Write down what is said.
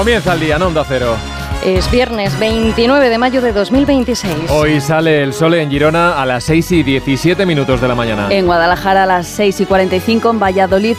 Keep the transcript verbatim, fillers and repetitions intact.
Comienza el día en Onda Cero. Es viernes veintinueve de mayo de dos mil veintiséis. Hoy sale el sol en Girona a las seis y diecisiete minutos de la mañana. En Guadalajara a las seis y cuarenta y cinco, en Valladolid